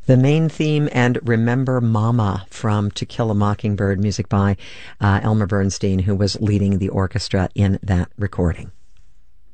The main theme and Remember Mama from To Kill a Mockingbird, music by Elmer Bernstein, who was leading the orchestra in that recording.